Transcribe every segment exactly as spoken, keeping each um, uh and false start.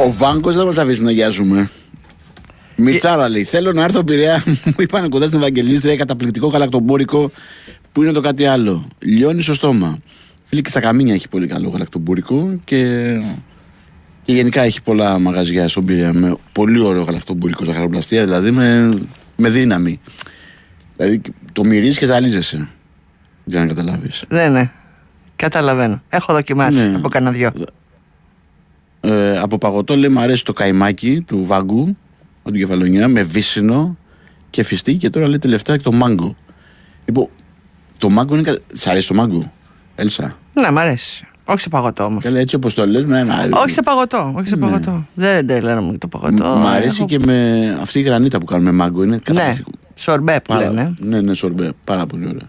Ο Βάγκος δεν μας αφήσει να γιάζουμε. Μιτσάρα λέει: θέλω να έρθω Πειραιά. Μου είπαν κοντά στην Ευαγγελίστρια καταπληκτικό γαλακτομπούρικο που είναι το κάτι άλλο. Λιώνει στο στόμα. Φίλοι, και στα Καμίνια έχει πολύ καλό γαλακτομπούρικο και, και γενικά έχει πολλά μαγαζιά στον Πειραιά με πολύ ωραίο γαλακτομπούρικο ζαχαροπλαστεία, δηλαδή με, με δύναμη. Δηλαδή το μυρίζεις και ζαλίζεσαι. Για να καταλάβεις. Ναι, ναι. Καταλαβαίνω. Έχω δοκιμάσει ναι. από κανένα δυο. Ε, από παγωτό λέει: μου αρέσει το καϊμάκι του Βάγκου από την Κεφαλονιά με βύσσινο και φιστί, και τώρα λέει τελευταία και το μάγκο. Λοιπόν, το μάγκο είναι. Σ' αρέσει το μάγκο, Έλσα? Ναι, μ' αρέσει. Όχι σε παγωτό όμως. Καλά, έτσι όπως το λες, ναι, ναι. Όχι σε παγωτό. Όχι σε ναι. παγωτό. Δεν τρελαίνομαι το παγωτό. Μ' αρέσει έχω... και με αυτή η γρανίτα που κάνουμε μάγκο. Είναι καταπληκτικό. Ναι, σορμπέ που Πάρα... λένε. Ναι, ναι, σορμπέ. Πάρα πολύ ωραία.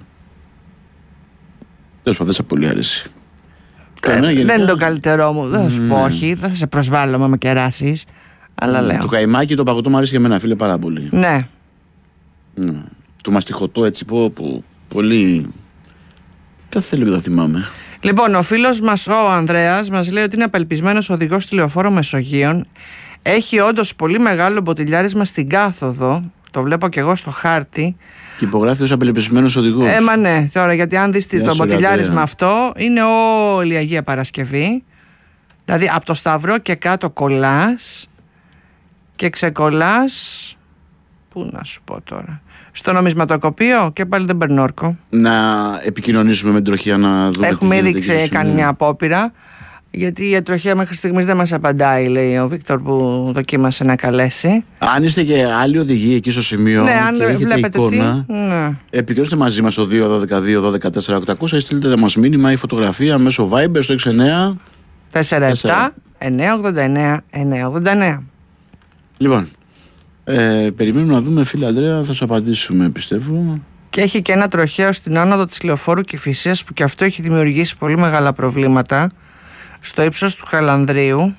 Τέλος πάντων, δεν σε πολύ αρέσει. Ε, δεν γενικά... είναι το καλύτερό μου. Δεν θα σου πω όχι. Δεν θα σε προσβάλλω άμα με κεράσεις. Αλλά λέω. Το καϊμάκι, το παγωτό μου αρέσει και εμένα, φίλε, πάρα πολύ. Ναι. ναι. Το μαστιχωτό έτσι πω, πω πολύ. Δεν θέλω και τα θυμάμαι. Λοιπόν, ο φίλος μας ο Ανδρέας μας λέει ότι είναι απελπισμένος οδηγός τηλεοφόρο Μεσογείων. Έχει όντως πολύ μεγάλο μποτιλιάρισμα στην κάθοδο. Το βλέπω και εγώ στο χάρτη. Και υπογράφει ως απελπισμένος οδηγός. Ε, μα ναι, τώρα γιατί αν δεις το μποτιλιάρισμα αυτό, είναι όλη η Αγία Παρασκευή. Δηλαδή από το Σταυρό και κάτω κολλάς και ξεκολλάς. Πού να σου πω τώρα. Στο νομισματοκοπείο και πάλι δεν παίρνω όρκο. Να επικοινωνήσουμε με την τροχιά να δούμε. Έχουμε ήδη κάνει μια απόπειρα. Γιατί η τροχιά μέχρι στιγμής δεν μας απαντάει, λέει ο Βίκτορ που δοκίμασε να καλέσει. Αν είστε και άλλοι οδηγοί εκεί στο σημείο, ναι, αν και έχετε βλέπετε εικόνα, τι, ναι. επικοινωνήστε μαζί μας στο δύο ένα δύο δύο ένα τέσσερα οκτακόσια ή στείλτε μας μήνυμα ή φωτογραφία μέσω Viber στο έξι εννιά τέσσερα επτά εννιά ογδόντα εννιά εννιά ογδόντα εννιά. Λοιπόν, ε, περιμένουμε να δούμε, φίλε Ανδρέα, θα σου απαντήσουμε, πιστεύω. Και έχει και ένα τροχαίο στην άνοδο της Λεωφόρου Κηφισίας που και αυτό έχει δημιουργήσει πολύ μεγάλα προβλήματα. Στο ύψος του Χαλανδρίου.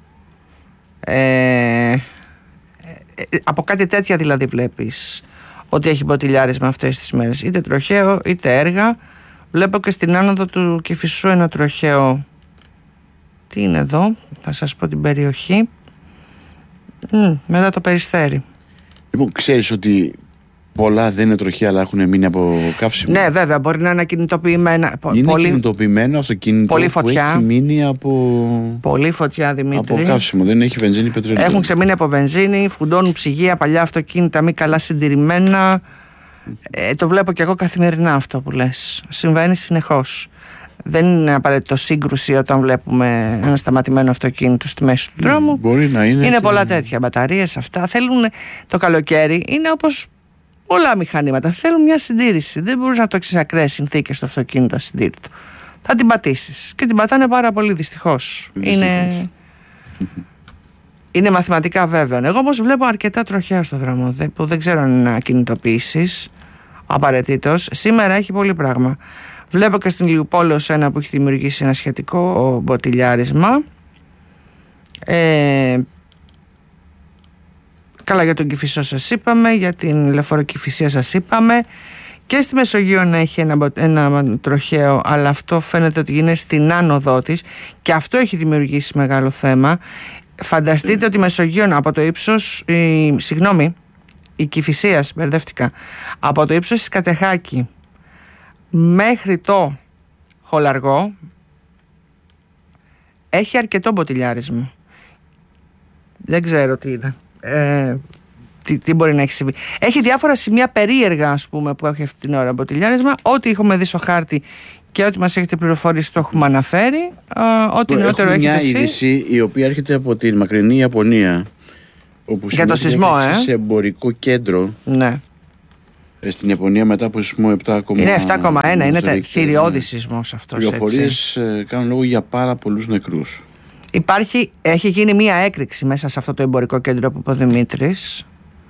Ε, ε, από κάτι τέτοια δηλαδή βλέπεις ότι έχει μποτιλιάρισμα αυτές τις μέρες. Είτε τροχαίο είτε έργα. Βλέπω και στην άνοδο του Κηφισού ένα τροχαίο. Τι είναι εδώ, θα σας πω την περιοχή. Μ, μετά το Περιστέρι. Λοιπόν, ξέρεις ότι πολλά δεν είναι τροχαία αλλά έχουν μείνει από καύσιμο. Ναι, βέβαια, μπορεί να είναι ακινητοποιημένα. Είναι πολύ... κινητοποιημένο αυτοκίνητο πολύ που έχει μείνει από... Πολύ φωτιά, Δημήτρη. Από καύσιμο, δεν έχει βενζίνη ή πετρέλαιο. Έχουν ξεμείνει από βενζίνη, φουντώνουν ψυγεία, παλιά αυτοκίνητα μη καλά συντηρημένα. Ε, το βλέπω και εγώ καθημερινά αυτό που λες. Συμβαίνει συνεχώς. Δεν είναι απαραίτητο σύγκρουση όταν βλέπουμε ένα σταματημένο αυτοκίνητο στη μέση του δρόμου. Μπορεί να είναι. Είναι και... πολλά τέτοια. Μπαταρίες, αυτά. Θέλουν το καλοκαίρι, είναι όπως πολλά μηχανήματα. Θέλουν μια συντήρηση. Δεν μπορείς να το έχεις σε ακραίες συνθήκες στο αυτοκίνητο ασυντήρητο. Θα την πατήσεις. Και την πατάνε πάρα πολύ, δυστυχώς. Είναι... είναι μαθηματικά βέβαιο. Εγώ όμως βλέπω αρκετά τροχαία στο δρόμο που δεν ξέρω αν είναι κινητοποιήσεις απαραίτητος. Σήμερα έχει πολύ πράγμα. Βλέπω και στην Λιουπόλεως ένα που έχει δημιουργήσει ένα σχετικό μποτιλιάρισμα. Ε, καλά, για τον Κηφισό σας είπαμε, για την Λεωφόρο Κηφισία σας είπαμε. Και στη Μεσογείο να έχει ένα, ένα τροχαίο, αλλά αυτό φαίνεται ότι είναι στην άνοδό της και αυτό έχει δημιουργήσει μεγάλο θέμα. Φανταστείτε ότι η Μεσογείο από το ύψος, η, συγγνώμη, η Κηφισίας, μπερδεύτηκα, από το ύψος της Κατεχάκη μέχρι το Χολαργό έχει αρκετό μποτιλιάρισμα. Δεν ξέρω τι είναι. Ε, τι, τι μπορεί να έχει συμβεί. Έχει διάφορα σημεία περίεργα, ας πούμε, που έχει αυτή την ώρα μποτιλιάρισμα. Ό,τι έχουμε δει στο χάρτη και ό,τι μας έχετε πληροφορήσει το έχουμε αναφέρει. Ε, ό,τι νεότερο έχετε εσείς. Μια είδηση η οποία έρχεται από την μακρινή Ιαπωνία, όπου για το σεισμό, ε. σε εμπορικό κέντρο. Ναι. Στην Ιαπωνία μετά από σεισμό επτά κόμμα ένα. Είναι επτά κόμμα ένα, είναι θηριώδης σεισμός αυτός. Πληροφορίες κάνουν λόγο για πάρα πολλούς νεκρούς. Υπάρχει, έχει γίνει μία έκρηξη μέσα σε αυτό το εμπορικό κέντρο που είπε ο Δημήτρης.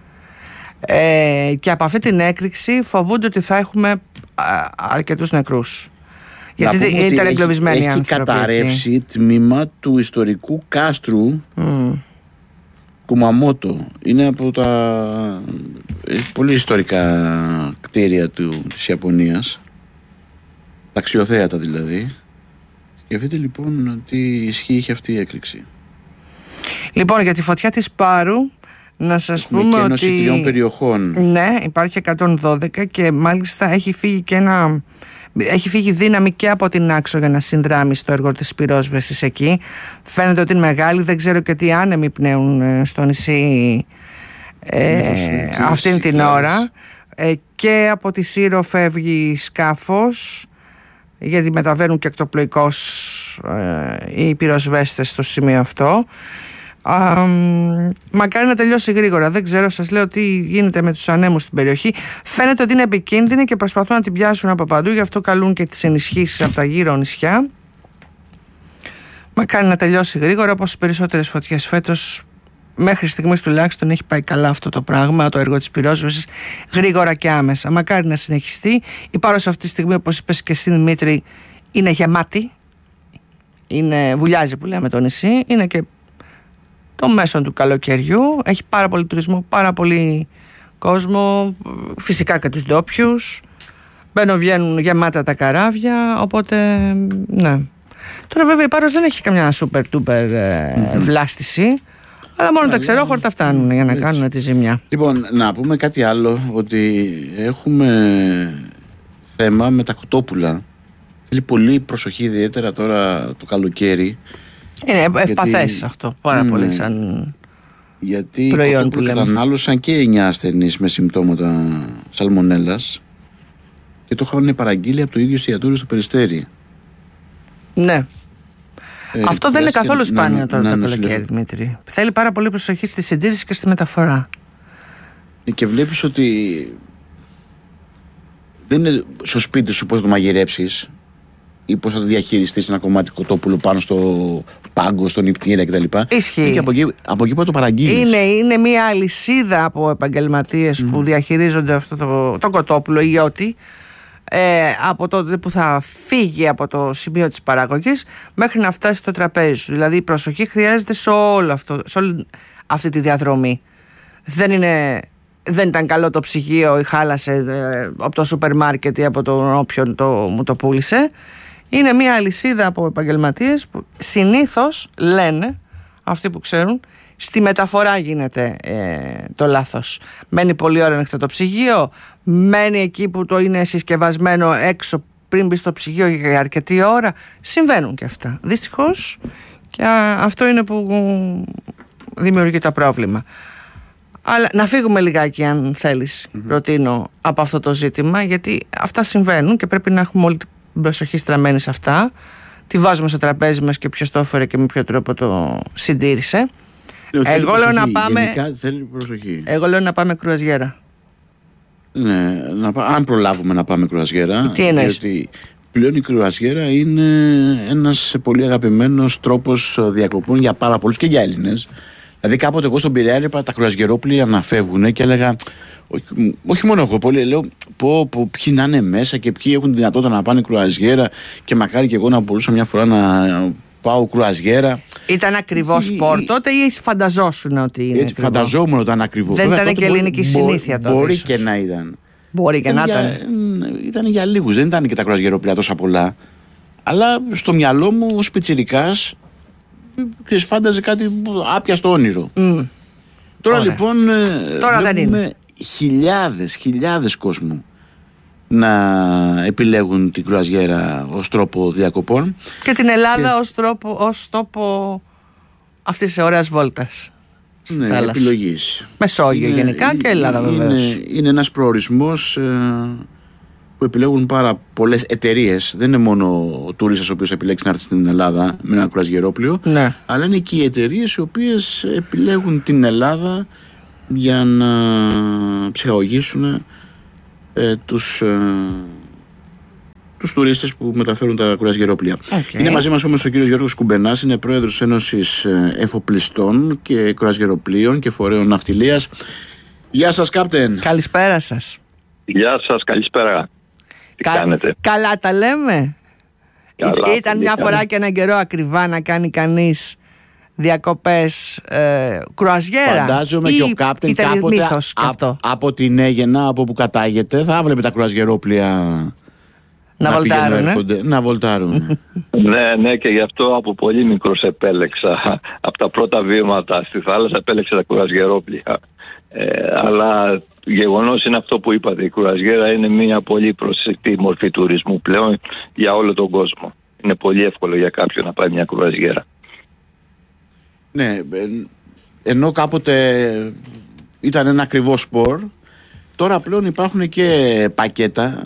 Ε, και από αυτή την έκρηξη φοβούνται ότι θα έχουμε α, αρκετούς νεκρούς. Γιατί ήταν εγκλωβισμένοι οι άνθρωποι. Έχει καταρρεύσει εκεί τμήμα του ιστορικού κάστρου mm. Κουμαμότο. Είναι από τα πολύ ιστορικά κτίρια του, της Ιαπωνίας. Τα αξιοθέατα δηλαδή. Σκεφτείτε λοιπόν τι ισχύ είχε αυτή η έκρηξη. Λοιπόν, για τη φωτιά της Πάρου, να σας Έχουμε πούμε κένωση ότι τριών περιοχών. Ναι, υπάρχει εκατόν δώδεκα και μάλιστα έχει φύγει και ένα... Έχει φύγει δύναμη και από την Άξο για να συνδράμει στο έργο της πυρόσβεσης εκεί. Φαίνεται ότι είναι μεγάλη. Δεν ξέρω και τι άνεμοι πνέουν στο νησί ε, αυτήν την ώρα. Ε, και από τη Σύρο φεύγει σκάφος, γιατί μεταβαίνουν και εκτοπλοϊκώς ε, οι πυροσβέστες στο σημείο αυτό. Α, μακάρι να τελειώσει γρήγορα. Δεν ξέρω, σας λέω τι γίνεται με τους ανέμους στην περιοχή. Φαίνεται ότι είναι επικίνδυνη και προσπαθούν να την πιάσουν από παντού. Γι' αυτό καλούν και τις ενισχύσεις από τα γύρω νησιά. Μακάρι να τελειώσει γρήγορα. Όπως οι περισσότερες φωτιές φέτος, μέχρι στιγμής τουλάχιστον έχει πάει καλά αυτό το πράγμα, το έργο της πυρόσβεσης, γρήγορα και άμεσα. Μακάρι να συνεχιστεί. Η Πάρος αυτή τη στιγμή, όπως είπες και εσύ Δημήτρη, είναι γεμάτη. Είναι, βουλιάζει που λέμε το νησί. Είναι και το μέσον του καλοκαιριού. Έχει πάρα πολύ τουρισμό, πάρα πολύ κόσμο, φυσικά και τους ντόπιους. Μπαίνουν, βγαίνουν γεμάτα τα καράβια, οπότε ναι. Τώρα βέβαια η Πάρος δεν έχει καμιά super duper ε, mm-hmm. βλάστηση, αλλά μόνο yeah, τα ξερόχορτα yeah. φτάνουν για να έτσι. Κάνουν τη ζημιά. Λοιπόν, να πούμε κάτι άλλο, ότι έχουμε θέμα με τα κοτόπουλα. Θέλει πολύ προσοχή, ιδιαίτερα τώρα το καλοκαίρι. Είναι ευπαθές γιατί... αυτό, πάρα ναι, πολύ σαν γιατί προϊόν που λέμε. Κατανάλωσαν και εννιά ασθενείς με συμπτώματα σαλμονέλας και το είχαν παραγγείλει από το ίδιο εστιατόριο στο Περιστέρι. Ναι. Ε, αυτό δεν είναι καθόλου σπάνιο τώρα το καλοκαίρι, Δημήτρη. Θέλει πάρα πολύ προσοχή στη συντήρηση και στη μεταφορά. Και βλέπεις ότι δεν είναι στο σπίτι σου πώς το μαγειρέψεις ή πώς θα το διαχειριστείς ένα κομμάτι κοτόπουλο πάνω στο πάγκο, στον νηπτήρα κτλ. Ισχύει. Και από εκεί, από εκεί που το παραγγείλεις. Είναι, είναι μια αλυσίδα από επαγγελματίες mm. που διαχειρίζονται αυτό το, το κοτόπουλο ή ό,τι. Ε, από τότε που θα φύγει από το σημείο της παραγωγής μέχρι να φτάσει στο τραπέζι σου. Δηλαδή η προσοχή χρειάζεται σε όλο αυτό, σε όλη αυτή τη διαδρομή. Δεν είναι... Δεν ήταν καλό το ψυγείο ή χάλασε ε, από το σούπερ μάρκετ ή από τον όποιον το, μου το πούλησε. Είναι μια αλυσίδα από επαγγελματίες που συνήθως λένε, αυτοί που ξέρουν, στη μεταφορά γίνεται ε, το λάθος. Μένει πολλή ώρα ανοιχτό το ψυγείο, μένει εκεί που το είναι συσκευασμένο έξω πριν μπει στο ψυγείο για αρκετή ώρα. Συμβαίνουν και αυτά. Δυστυχώς, και α, αυτό είναι που δημιουργεί το πρόβλημα. Αλλά να φύγουμε λιγάκι, αν θέλεις, mm-hmm. προτείνω, από αυτό το ζήτημα, γιατί αυτά συμβαίνουν και πρέπει να έχουμε όλη την προσοχή στραμμένη σε αυτά. Τη βάζουμε στο τραπέζι μας και ποιος το έφερε και με ποιο τρόπο το συντήρησε. Λέω, Εγώ λέω να πάμε. Γενικά, θέλει προσοχή. Εγώ λέω να πάμε κρουαζιέρα. Ναι, να πά... αν προλάβουμε να πάμε κρουαζιέρα. Τι εννοείς? Γιατί πλέον η κρουαζιέρα είναι ένας πολύ αγαπημένος τρόπος διακοπών για πάρα πολλούς και για Έλληνες. Δηλαδή κάποτε εγώ στον Πειραιά είπα τα κρουαζιερόπλοια να φεύγουν και έλεγα, όχι, όχι μόνο εγώ, πολύ λέω πω, πω, ποιοι να είναι μέσα και ποιοι έχουν τη δυνατότητα να πάνε κρουαζιέρα και μακάρι και εγώ να μπορούσα μια φορά να πάω κρουαζιέρα. Ήταν ακριβό σπορ τότε ή φανταζόσουν ότι είναι? Έτσι, φανταζόμουν ότι ήταν ακριβό. Δεν ήταν και ελληνική συνήθεια τότε. Μπορεί και να ήταν. Μπορεί και ήταν να για, ήταν. Ήταν για λίγους, δεν ήταν και τα κρουαζιερόπλοια τόσα πολλά. Αλλά στο μυαλό μου ως πιτσιρικάς φάνταζε κάτι άπιαστο όνειρο. Mm. Τώρα Ωραία. λοιπόν Τώρα βλέπουμε χιλιάδες, χιλιάδες κόσμου να επιλέγουν την κρουαζιέρα ως τρόπο διακοπών. Και την Ελλάδα και... ως, τρόπο, ως τόπο αυτής της ωραίας βόλτας. Ναι, επιλογής. Μεσόγειο είναι, γενικά και Ελλάδα βεβαίως. Είναι, είναι ένας προορισμός ε, που επιλέγουν πάρα πολλές εταιρείες. Δεν είναι μόνο ο τουρίστας ο οποίος επιλέξει να έρθει στην Ελλάδα με ένα κρουαζιερόπλοιο, ναι. αλλά είναι και οι εταιρείες οι οποίες επιλέγουν την Ελλάδα για να ψυχαγωγήσουν ε, τους, ε, τους τουρίστες που μεταφέρουν τα κρουαζιερόπλοια. Okay. Είναι μαζί μας όμως ο κύριος Γιώργος Κουμπενάς, είναι πρόεδρος Ένωσης Εφοπλιστών και Κρουαζιεροπλοίων και Φορέων Ναυτιλίας. Γεια σας, Κάπτεν. Καλησπέρα σας. Γεια σας, καλησπέρα. Τι Κα... κάνετε? Καλά τα λέμε. Καλά, Ήταν μια φορά καλά. Και έναν καιρό ακριβά να κάνει κανείς διακοπές ε, κρουαζιέρα. Φαντάζομαι ή και ο Κάπτεν κάποτε α, από την Αίγαινα, από που κατάγεται, θα έβλεπε τα κρουαζιερόπλια Να, να βολτάρουν. Ε? Να βολτάρουν. Ναι, ναι, και γι' αυτό από πολύ μικρός επέλεξα. Από τα πρώτα βήματα στη θάλασσα επέλεξα τα κουρασγερόπλια. Ε, αλλά γεγονός είναι αυτό που είπατε. Η κουρασγέρα είναι μια πολύ προσεκτική μορφή τουρισμού πλέον για όλο τον κόσμο. Είναι πολύ εύκολο για κάποιον να πάει μια κουρασγέρα. Ναι, ενώ κάποτε ήταν ένα ακριβό σπορ, τώρα πλέον υπάρχουν και πακέτα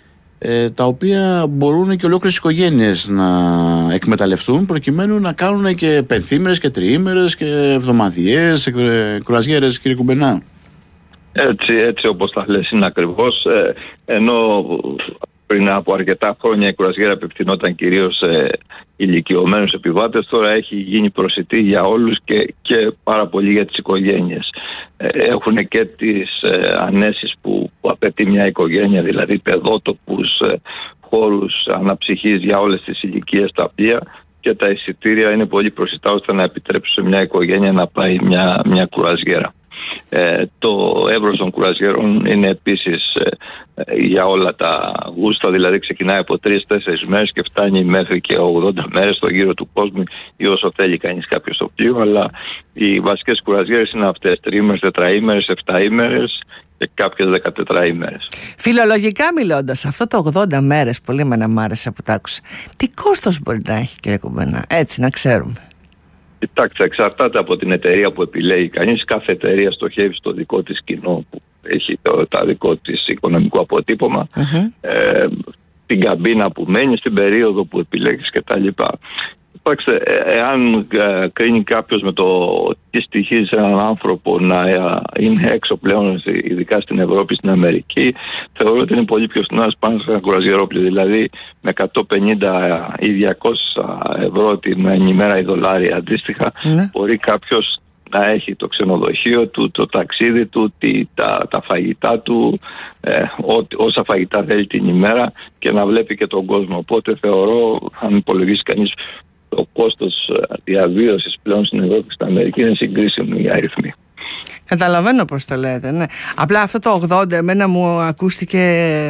ε, τα οποία μπορούν και ολόκληρες οικογένειες να εκμεταλλευτούν προκειμένου να κάνουν και πενθήμερες και τριήμερες και εβδομαδιαίες ε, κουρασγέρες, κύριε Κουμπενά. Έτσι, έτσι όπως τα λες είναι ακριβώς, ε, ενώ πριν από αρκετά χρόνια η κουρασγέρα απευθυνόταν κυρίως σε ηλικιωμένους επιβάτες, τώρα έχει γίνει προσιτή για όλους και, και πάρα πολύ για τις οικογένειες. Ε, έχουν και τις ε, ανέσεις που, που απαιτεί μια οικογένεια, δηλαδή παιδότοπους, ε, χώρους αναψυχής για όλες τις ηλικίες τα πλοία, και τα εισιτήρια είναι πολύ προσιτά ώστε να επιτρέψουν σε μια οικογένεια να πάει μια, μια κουρασγέρα. Ε, το εύρος των κουρασγέρων είναι επίσης ε, ε, για όλα τα γούστα, δηλαδή ξεκινάει από τρεις τέσσερις μέρες και φτάνει μέχρι και ογδόντα μέρες στο γύρο του κόσμου ή όσο θέλει κανείς κάποιος στο πλοίο, αλλά οι βασικές κουρασγέρες είναι αυτές, τριήμερες, τετραήμερες, εφταήμερες και κάποιες δεκατετραήμερες. Φιλολογικά μιλώντας, αυτό το ογδόντα μέρες, πολύ με να μ' άρεσε που τ' άκουσα, τι κόστος μπορεί να έχει, κύριε Κουμπενά, έτσι να ξέρουμε? Κοιτάξτε, εξαρτάται από την εταιρεία που επιλέγει κανείς. Κάθε εταιρεία στοχεύει στο δικό της κοινό που έχει το, το δικό της οικονομικό αποτύπωμα, uh-huh. ε, την καμπίνα που μένει, στην περίοδο που επιλέγεις κτλ. Κοιτάξτε, εάν ε, κρίνει κάποιος με το τι στοιχίζει έναν άνθρωπο να ε, είναι έξω πλέον, ειδικά στην Ευρώπη, στην Αμερική, θεωρώ ότι είναι πολύ πιο φθηνά πάνω σε ένα κουρασγερόπλιο. Δηλαδή με εκατόν πενήντα ή διακόσια ευρώ την ημέρα ή δολάρια αντίστοιχα, mm. μπορεί κάποιος να έχει το ξενοδοχείο του, το ταξίδι του, τη, τα, τα φαγητά του, ε, ό, όσα φαγητά θέλει την ημέρα και να βλέπει και τον κόσμο. Οπότε θεωρώ, αν υπολογίσει κανείς το κόστος διαβίωσης πλέον στην Ευρώπη και στην Αμερική, είναι συγκρίσιμη η αριθμή. Καταλαβαίνω πώς το λέτε, ναι. Απλά αυτό το ογδόντα εμένα μου ακούστηκε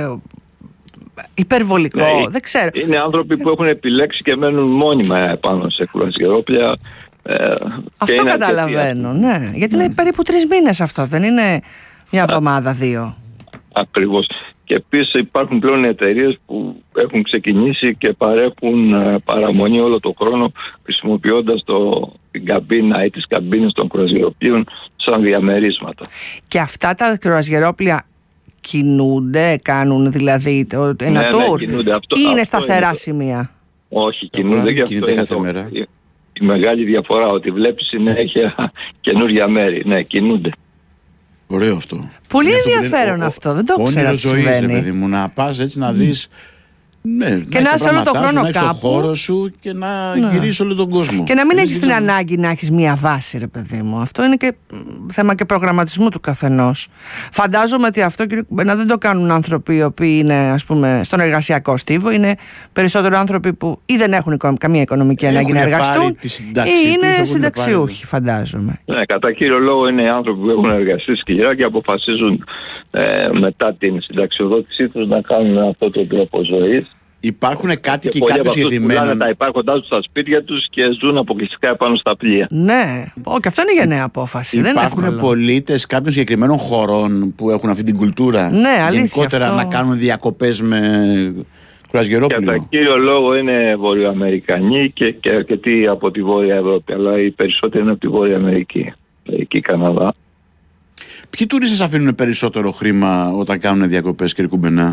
υπερβολικό, ναι, δεν ξέρω. Είναι άνθρωποι που έχουν επιλέξει και μένουν μόνιμα πάνω σε κουρασγερόπλια. Ε, αυτό καταλαβαίνω, ναι. Γιατί ναι. είναι περίπου τρεις μήνες αυτό, δεν είναι μια εβδομάδα, δύο. Ακριβώς. Και επίσης υπάρχουν πλέον εταιρείες που έχουν ξεκινήσει και παρέχουν παραμονή όλο το χρόνο χρησιμοποιώντας το, την καμπίνα ή τις καμπίνες των κουρασγεροπλοίων σαν διαμερίσματα. Και αυτά τα κουρασγερόπλια κινούνται, κάνουν δηλαδή το, ένα ναι, tour, ναι, κινούνται. Αυτό, ή είναι αυτό σταθερά είναι. σημεία? Όχι, κινούνται και αυτό είναι το, μέρα. Η, η μεγάλη διαφορά, ότι βλέπεις συνέχεια καινούργια μέρη. Ναι, κινούνται. Ωραίο αυτό. Πολύ ενδιαφέρον αυτό, δεν το ξέρω τι συμβαίνει. Όνειρο ζωής, παιδί μου, να πας έτσι να δεις. Ναι, και να είσαι όλο τον χρόνο να κάπου. Να χώρο σου και να ναι. γυρίσεις όλο τον κόσμο. Και να μην έχεις την ανάγκη να έχεις μία βάση, ρε παιδί μου. Αυτό είναι και θέμα και προγραμματισμού του καθενός. Φαντάζομαι ότι αυτό, κύριε Κουμπενά, δεν το κάνουν άνθρωποι οι οποίοι είναι, ας πούμε, στον εργασιακό στίβο. Είναι περισσότερο άνθρωποι που ή δεν έχουν καμία οικονομική ανάγκη να εργαστούν ή είναι συνταξιούχοι, φαντάζομαι. Ναι, κατά κύριο λόγο είναι οι άνθρωποι που έχουν εργαστεί σκληρά και αποφασίζουν ε, μετά την συνταξιοδότησή τους να κάνουν αυτόν τον τρόπο ζωής. Υπάρχουν κάτοικοι κάποιοι συγκεκριμένοι. Πουλάνε τα υπάρχοντά τους στα σπίτια τους και ζουν αποκλειστικά επάνω στα πλοία. Ναι, Ω, και αυτό είναι γενναία απόφαση. Υπάρχουν πολίτες κάποιων συγκεκριμένων χωρών που έχουν αυτή την κουλτούρα. Ναι, αλήθεια, γενικότερα αυτό... να κάνουν διακοπές με κουρασγερόπλιο. Κατά κύριο λόγο είναι Βορειοαμερικανοί και, και αρκετοί από τη Βόρεια Ευρώπη, αλλά οι περισσότεροι είναι από τη Βόρεια Αμερική, εκεί Καναδά. Ποιοι τουρίστες αφήνουν περισσότερο χρήμα όταν κάνουν διακοπές, κύριε Κουμπενά?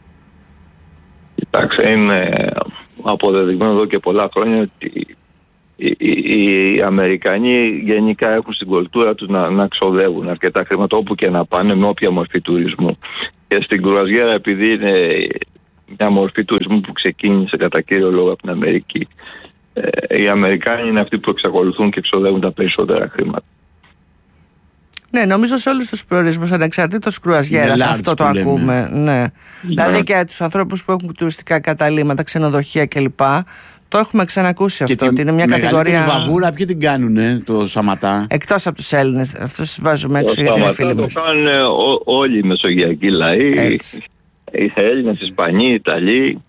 Κοιτάξτε, είναι αποδεδειγμένο εδώ και πολλά χρόνια ότι οι, οι, οι Αμερικανοί γενικά έχουν στην κουλτούρα τους να, να ξοδεύουν αρκετά χρήματα όπου και να πάνε, με όποια μορφή τουρισμού. Και στην κουρασγέρα, επειδή είναι μια μορφή τουρισμού που ξεκίνησε κατά κύριο λόγο από την Αμερική, ε, οι Αμερικάνοι είναι αυτοί που εξακολουθούν και ξοδεύουν τα περισσότερα χρήματα. Ναι, νομίζω σε όλους τους προορισμούς ανεξαρτήτως κρουαζιέρας αυτό το ακούμε. Ναι. Yeah. Δηλαδή και τους ανθρώπους που έχουν τουριστικά καταλύματα, ξενοδοχεία κλπ. Το έχουμε ξανακούσει αυτό. Και ότι είναι μια κατηγορία. Τη βαβούρα, ποιοι την κάνουνε, το Σαματά? Εκτός από τους Έλληνες. Αυτούς βάζουμε έξω γιατί είναι φίλοι μας. Το κάνουν όλοι οι μεσογειακοί λαοί. Οι Έλληνες, οι Ισπανοί, οι Ιταλοί.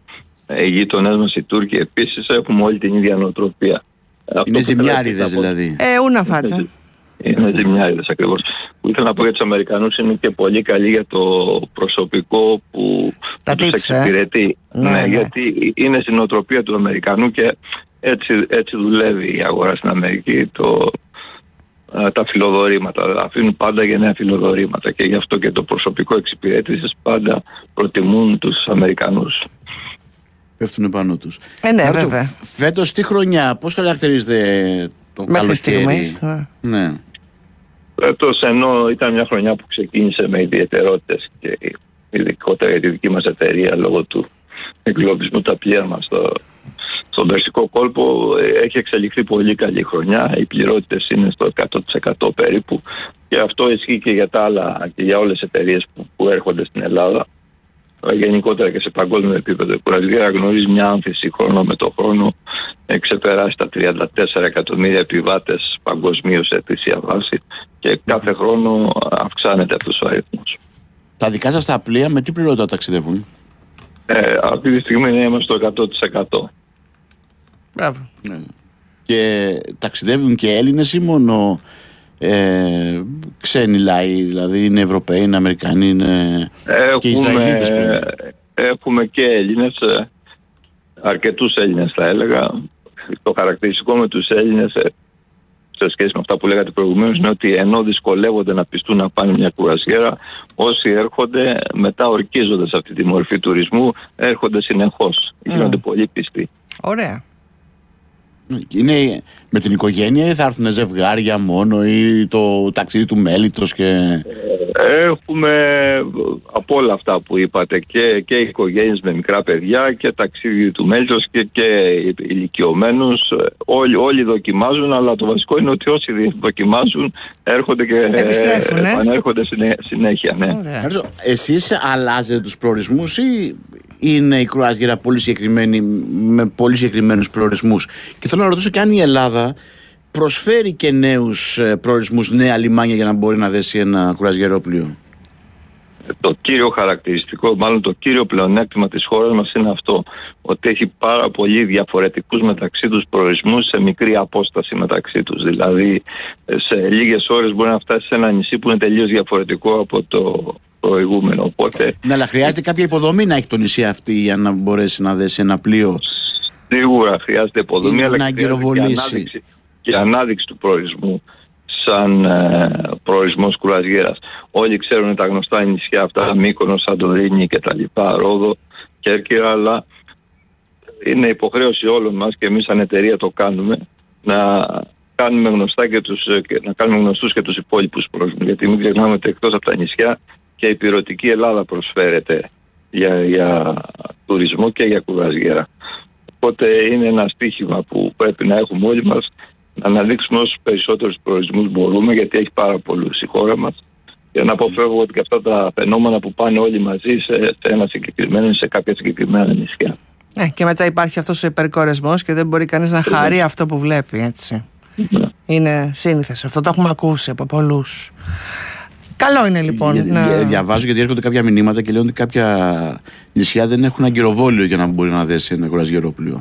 οι γείτονές μας οι Τούρκοι επίσης έχουμε όλη την ίδια νοοτροπία. Είναι ζημιάριδες δηλαδή. Ε, ούνα φάτσα. Είναι ζημιάριδες ακριβώς. Που ήθελα να πω για τους Αμερικανούς, είναι και πολύ καλή για το προσωπικό που τους εξυπηρετεί. Ναι, ναι, γιατί είναι στην νοοτροπία του Αμερικανού και έτσι, έτσι δουλεύει η αγορά στην Αμερική. Το, τα φιλοδορήματα, αφήνουν πάντα για νέα φιλοδορήματα και γι' αυτό και το προσωπικό εξυπηρέτησης πάντα προτιμούν τους Αμερικανούς. Πέφτουν πάνω τους. Ε, ναι, Άρτσο, βέβαια. φέτος τι χρονιά, πώς χαρακτηρίζεται το μέχρι καλοκαίρι? στιγμής, ναι. Φέτος, ενώ ήταν μια χρονιά που ξεκίνησε με ιδιαιτερότητες και ειδικότερα για τη δική μας εταιρεία λόγω του εγκλωβισμού τα πλοία μας στο, στον Περσικό κόλπο, έχει εξελιχθεί πολύ καλή χρονιά. Οι πληρότητες είναι στο εκατό τοις εκατό περίπου και αυτό ισχύει και για τα άλλα και για όλες τις εταιρείες που, που έρχονται στην Ελλάδα. Γενικότερα και σε παγκόσμιο επίπεδο η κουραζιέρα γνωρίζει μια άνθηση χρόνο με το χρόνο, ξεπεράσει τα τριάντα τέσσερα εκατομμύρια επιβάτες παγκοσμίως σε ετήσια βάση και κάθε χρόνο αυξάνεται αυτός ο αριθμός. Τα δικά σας τα πλοία με τι πληρότητα ταξιδεύουν? Ε, αυτή τη στιγμή είμαστε στο εκατό τοις εκατό. Μπράβο. Ναι. Και ταξιδεύουν και Έλληνες ή μόνο ε, ξένοι λαοί, δηλαδή είναι Ευρωπαίοι, είναι Αμερικανοί, είναι έχουμε, και Ισραηλίτες? Έχουμε και Έλληνες, αρκετούς Έλληνες θα έλεγα. Το χαρακτηριστικό με τους Έλληνες σε σχέση με αυτά που λέγατε προηγουμένως είναι ότι ενώ δυσκολεύονται να πιστούν να πάνε μια κουραζιέρα, όσοι έρχονται μετά ορκίζονται σε αυτή τη μορφή τουρισμού, έρχονται συνεχώς, mm. γίνονται πολύ πιστοί. Ωραία. Είναι με την οικογένεια ή θα έρθουν ζευγάρια μόνο ή το ταξίδι του μέλιτος? Και... Έχουμε από όλα αυτά που είπατε και, και οικογένειες με μικρά παιδιά και ταξίδι του μέλιτος και, και ηλικιωμένους. Όλοι, όλοι δοκιμάζουν, αλλά το βασικό είναι ότι όσοι δοκιμάζουν έρχονται και επανέρχονται συνέ, συνέχεια. Ναι. Εσείς αλλάζετε τους προορισμούς ή είναι η κρουαζιέρα πολύ συγκεκριμένη, με πολύ συγκεκριμένους προορισμούς? Και θέλω να ρωτήσω και αν η Ελλάδα προσφέρει και νέους προορισμούς, νέα λιμάνια για να μπορεί να δέσει ένα κουραζιερόπλοιο. Το κύριο χαρακτηριστικό, μάλλον το κύριο πλεονέκτημα της χώρας μας είναι αυτό, ότι έχει πάρα πολύ διαφορετικούς μεταξύ τους προορισμούς σε μικρή απόσταση μεταξύ τους. Δηλαδή σε λίγες ώρες μπορεί να φτάσει σε ένα νησί που είναι τελείως διαφορετικό από το προηγούμενο. Οπότε... Ναι, αλλά χρειάζεται κάποια υποδομή να έχει το νησί αυτή για να μπορέσει να δέσει ένα πλοίο. Σίγουρα χρειάζεται υποδομή, αλλά να χρειάζεται και ανάδειξη, και ανάδειξη του προορισμού σαν ε, προορισμός κουραζιέρας. Όλοι ξέρουν τα γνωστά νησιά αυτά, Μύκονος, Σαντορίνη και τα λοιπά, Ρόδο, Κέρκυρα, αλλά είναι υποχρέωση όλων μας και εμείς σαν εταιρεία το κάνουμε, να κάνουμε, γνωστά και τους, να κάνουμε γνωστούς και τους υπόλοιπους προορισμούς. Γιατί μην ξεχνάμε ότι εκτός από τα νησιά και η υπηρετική Ελλάδα προσφέρεται για, για τουρισμό και για κουραζιέρα. Οπότε είναι ένα στίχημα που πρέπει να έχουμε όλοι μας, να αναδείξουμε όσους περισσότερους προορισμούς μπορούμε, γιατί έχει πάρα πολλούς η χώρα μας, για να αποφεύγω ότι και αυτά τα φαινόμενα που πάνε όλοι μαζί σε, σε ένα συγκεκριμένο, σε κάποια συγκεκριμένα νησιά. Ε, και μετά υπάρχει αυτός ο υπερκορεσμός και δεν μπορεί κανείς να χαρεί αυτό που βλέπει, έτσι. Mm-hmm. Είναι σύνηθες. Αυτό το έχουμε ακούσει από πολλούς. Καλό είναι λοιπόν. Για, να... δια, διαβάζω γιατί έρχονται κάποια μηνύματα και λένε ότι κάποια νησιά δεν έχουν αγκυροβόλιο για να μπορεί να δέσει ένα κουραζιερόπλοιο.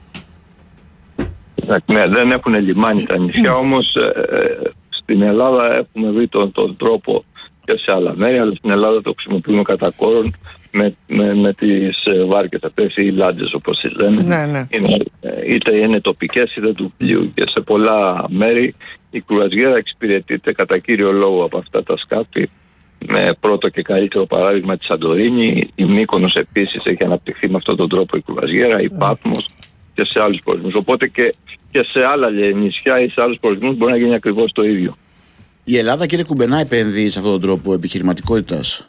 Ναι, δεν έχουν λιμάνι τα νησιά, όμως ε, στην Ελλάδα έχουμε βρει τον, τον τρόπο και σε άλλα μέρη, αλλά στην Ελλάδα το χρησιμοποιούμε κατά κόρον με, με, με τις βάρκες αυτές ή λάντζες όπως τις λένε. Ναι, ναι. Είναι, είτε είναι τοπικές είτε του πλοίου, και σε πολλά μέρη η κουραζιέρα εξυπηρετείται κατά κύριο λόγο από αυτά τα σκάφη. Με πρώτο και καλύτερο παράδειγμα τη Σαντορίνη, η Μύκονος επίσης έχει αναπτυχθεί με αυτόν τον τρόπο η κουραζιέρα, η Πάτμος και σε άλλους προορισμούς. Οπότε και, και σε άλλα νησιά ή σε άλλους προορισμούς μπορεί να γίνει ακριβώς το ίδιο. Η Ελλάδα, κύριε Κουμπενά, επενδύει σε αυτόν τον τρόπο επιχειρηματικότητας?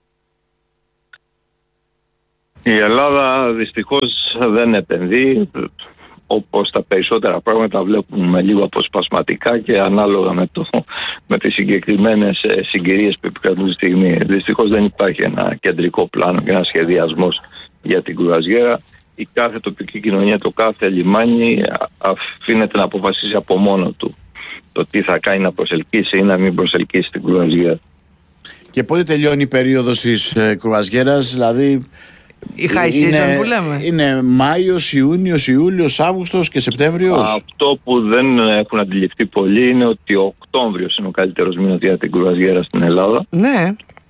Η Ελλάδα δυστυχώς δεν επενδύει, όπως τα περισσότερα πράγματα βλέπουμε λίγο αποσπασματικά και ανάλογα με, το, με τις συγκεκριμένες συγκυρίες που επικρατούν τη στιγμή. Δυστυχώς δεν υπάρχει ένα κεντρικό πλάνο και ένα σχεδιασμός για την κουραζιέρα. Η κάθε τοπική κοινωνία, το κάθε λιμάνι αφήνεται να αποφασίσει από μόνο του το τι θα κάνει, να προσελκύσει ή να μην προσελκύσει την κουραζιέρα. Και πότε τελειώνει η περίοδος της ε, κουραζιέρας, δηλαδή Η high season που λέμε. Είναι Μάιος, Ιούνιος, Ιούλιος, Αύγουστος και Σεπτέμβριος. Αυτό που δεν έχουν αντιληφθεί πολλοί είναι ότι ο Οκτώβριος είναι ο καλύτερος μήνας για την κρουαζιέρα στην Ελλάδα. Ναι.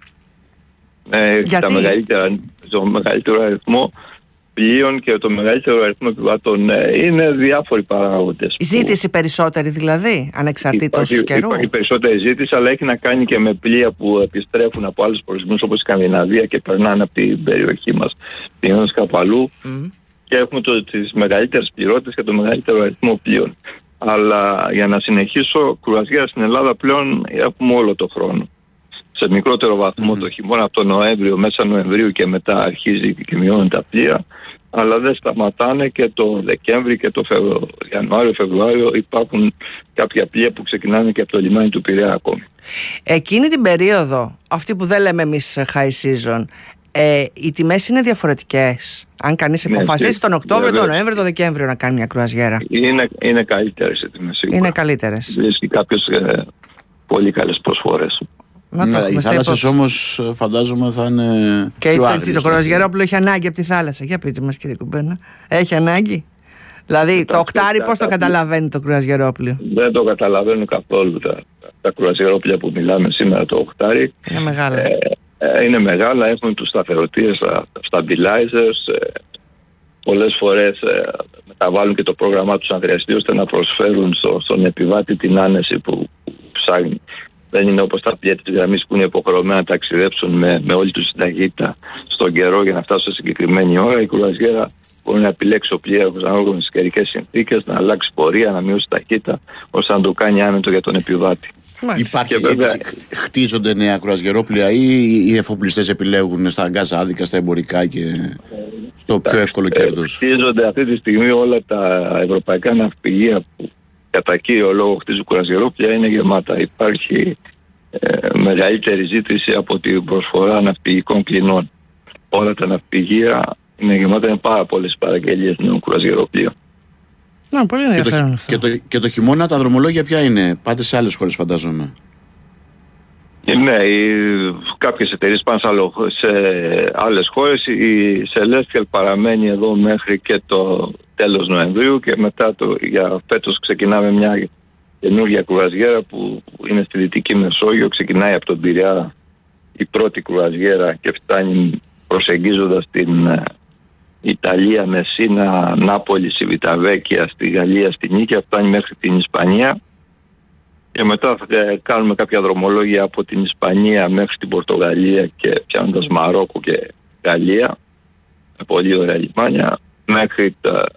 Ε, Γιατί? Τα μεγαλύτερα, το μεγαλύτερο αριθμό πλοίων και το μεγαλύτερο αριθμό επιβατών. Ε, είναι διάφοροι παράγοντες. Ζήτηση περισσότερη δηλαδή, ανεξαρτήτως υπάρχει, καιρού. Υπάρχει περισσότερη ζήτηση, αλλά έχει να κάνει και με πλοία που επιστρέφουν από άλλους προορισμούς όπως η Σκανδιναβία και περνάνε από την περιοχή μας, πηγαίνοντας κάπου αλλού. Mm. Και έχουμε το, τις μεγαλύτερες πληρότητες και το μεγαλύτερο αριθμό πλοίων. Αλλά για να συνεχίσω, κρουαζιέρα στην Ελλάδα πλέον έχουμε όλο το χρόνο. Σε μικρότερο βαθμό mm. το χειμώνα, από τον Νοέμβριο, μέσα Νοεμβρίου και μετά αρχίζει και μειώνουν τα πλοία. Αλλά δεν σταματάνε και το Δεκέμβρη και το Φεβρου... Ιανουάριο-Φεβρουάριο υπάρχουν κάποια πλοία που ξεκινάνε και από το λιμάνι του Πειραιά ακόμη. Εκείνη την περίοδο, αυτή που δεν λέμε εμείς high season, ε, οι τιμές είναι διαφορετικές. Αν κανείς ναι, αποφασίσει τον Οκτώβριο, τον Νοέμβριο, τον Δεκέμβριο να κάνει μια κρουαζιέρα. Είναι, είναι καλύτερες οι τιμές. Είναι καλύτερες. Βρίσκει κάποιες ε, πολύ καλές προσφορές. Να ναι, οι θάλασσες όμως φαντάζομαι θα είναι. Και πιο άγριες, το κρουαζιερόπλο έχει ανάγκη από τη θάλασσα. Για πείτε μας, κύριε Κουμπένα. Έχει ανάγκη. Δηλαδή το οκτάρι πώς το καταλαβαίνει το κρουαζιερόπλιο? Δεν το καταλαβαίνουν καθόλου τα, τα κρουαζιερόπλια που μιλάμε σήμερα. Το οκτάρι είναι μεγάλα. Ε, ε, είναι μεγάλα, έχουν τους σταθεροτήρες, τα stabilizers. Ε, πολλές φορές ε, μεταβάλλουν και το πρόγραμμά τους αν χρειαστεί, ώστε να προσφέρουν στο, στον επιβάτη την άνεση που, που ψάχνει. Δεν είναι όπως τα πλοία της γραμμής που είναι υποχρεωμένα να ταξιδέψουν με, με όλη τους την ταχύτητα στον καιρό για να φτάσουν σε συγκεκριμένη ώρα. Η κρουαζιέρα μπορεί να επιλέξει ο πλοίαρχος ανάλογα με τις καιρικές συνθήκες, να αλλάξει πορεία, να μειώσει ταχύτητα, ώστε να το κάνει άνετο για τον επιβάτη. Υπάρχει βέβαια... χτίζονται νέα κρουαζιερόπλια ή οι εφοπλιστές επιλέγουν στα γκάζα άδικα, στα εμπορικά και στο πιο εύκολο κέρδος? Χτίζονται αυτή τη στιγμή όλα τα ευρωπαϊκά ναυπηγεία που κατά κύριο λόγο χτίζουν κρουαζιερόπλια είναι γεμάτα. Υπάρχει ε, μεγαλύτερη ζήτηση από την προσφορά ναυπηγικών κλινών. Όλα τα ναυπηγεία είναι γεμάτα, είναι πάρα πολλές παραγγελίες νέων κρουαζιεροπλίων. Να, πολύ ενδιαφέρον αυτό. Και το, και το χειμώνα τα δρομολόγια ποια είναι? Πάτε σε άλλες χώρες φαντάζομαι. Ναι, οι, κάποιες εταιρείες πάνε σε, άλλο, σε άλλες χώρες. Η Celestial παραμένει εδώ μέχρι και το τέλος Νοεμβρίου και μετά το, για φέτος ξεκινάμε μια καινούργια κρουαζιέρα που είναι στη Δυτική Μεσόγειο. Ξεκινάει από τον Πειραιά η πρώτη κρουαζιέρα και φτάνει προσεγγίζοντας την Ιταλία, Μεσίνα, Νάπολη, Σιβιταβέκια, στη Γαλλία, στη Νίκαια, φτάνει μέχρι την Ισπανία. Και μετά θα κάνουμε κάποια δρομολόγια από την Ισπανία μέχρι την Πορτογαλία και πιάνοντας Μαρόκο και Γαλλία, με πολύ ωραία λιμάνια, μέχρι τα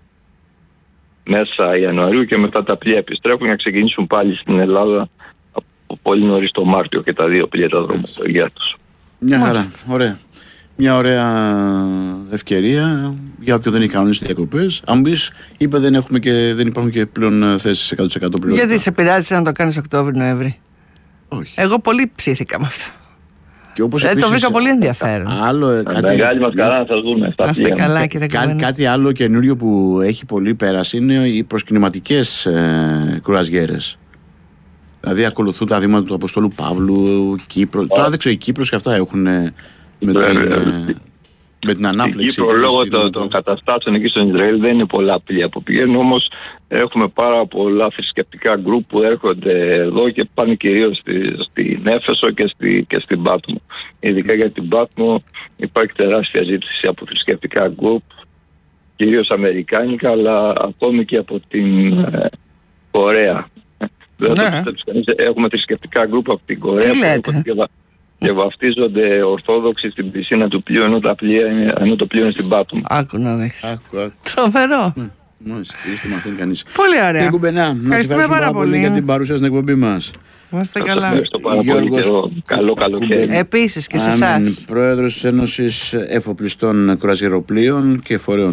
μέσα Ιανουαρίου και μετά τα πλοία επιστρέφουν για να ξεκινήσουν πάλι στην Ελλάδα από πολύ νωρίς το Μάρτιο και τα δύο πλοία τα δρομολόγια τους. Μια χαρά, ωραία. Μια ωραία ευκαιρία για όποιον δεν έχει κανονίσει διακοπές. Αν πεις, είπε δεν, έχουμε και, δεν υπάρχουν και πλέον θέσεις εκατό τοις εκατό πληρωμένα. Γιατί σε πειράζει να το κάνεις Οκτώβρη-Νοέμβρη? Όχι. Εγώ πολύ ψήθηκα με αυτό. Και όπως ε, επίσης, το βρήκα πολύ ενδιαφέρον. Άλλο, κάτι, μεγάλη μας χαρά να σας δούμε. Άστε καλά, κύριε Κά, κάτι άλλο καινούριο που έχει πολύ πέρασει είναι οι προσκυνηματικές ε, κρουαζιέρες. Δηλαδή ακολουθούν τα βήματα του Αποστόλου Παύλου, Κύπρο. Τώρα δεν ξέρω, οι Κύπρος και αυτά έχουν με, την, με την ανάφλεξη. Στην Κύπρο λόγω των, των καταστάσεων εκεί στο Ισραήλ δεν είναι πολλά πλοία που πηγαίνουν, όμως έχουμε πάρα πολλά θρησκευτικά γκρουπ που έρχονται εδώ και πάνε κυρίως στη, στην Έφεσο και, στη, και στην Πάτμο. Ειδικά για την Πάτμο υπάρχει τεράστια ζήτηση από θρησκευτικά γκρουπ, κυρίως αμερικάνικα, αλλά ακόμη και από την ε, Κορέα. Ναι. Έχουμε θρησκευτικά γκρουπ από την Κορέα που και βαφτίζονται Ορθόδοξοι στην πισίνα του πλοίου, ενώ, τα πλοία είναι, ενώ το πλοίο είναι στην Πάτμο. Άκου να δεις. Άκου, άκου. Τρομερό. Ναι, μάλιστα, είστε μαθαίνει κανείς. Πολύ ωραία. Κύριε Κουμπενά, να σας ευχαριστούμε πάρα πολύ για την παρουσία στην εκπομπή μας. Είμαστε καλά. Ευχαριστώ πάρα Γιώργος πολύ. Καλό καλοκαίρι. Επίσης και σε εσάς. Πρόεδρος της Ένωσης Εφοπλιστών Κρουαζιεροπλοίων και Φορέων